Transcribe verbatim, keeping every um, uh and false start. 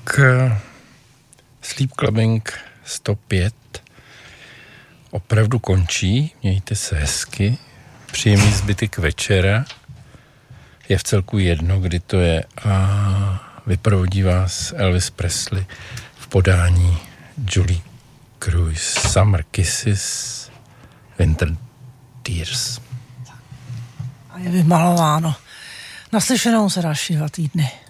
Sleep Clubbing sto pět opravdu končí. Mějte se hezky. Příjemný zbytek večera. Je v celku jedno, kdy to je. A vyprovodí vás Elvis Presley v podání Julie Cruise. Summer Kisses, Winter Tears. A je vymalováno. Naslyšenou se další dva týdny.